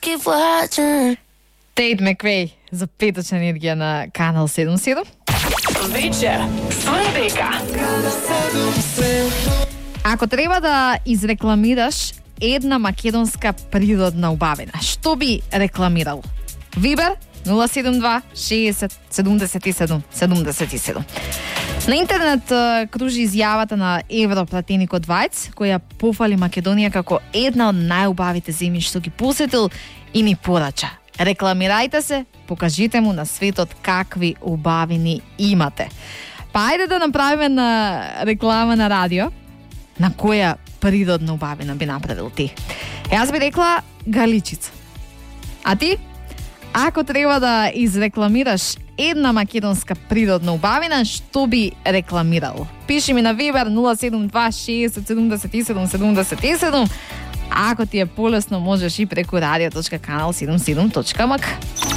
keep watching. Тейт Маквей за петочна енергија на Канал 77. Вечер со Ребека. Ако треба да изрекламираш една македонска природна убавина, што би рекламирал? Вибер 072 60 77 77. На интернет кружи изјавата на европратеникот Вајц, која пофали Македонија како една од најубавите земји што ги посетил и ни порача: рекламирајте се, покажите му на светот какви убавини имате. Па ајде да направиме на реклама на радио. На која природна убавина би направил ти? Јас би рекла Галичица. А ти? Ако треба да изрекламираш една македонска природна убавина, што би рекламирал? Пиши ми на Viber 072 60 77 77. Ако ти е полесно, можеш и преку radio.kanal77.mk.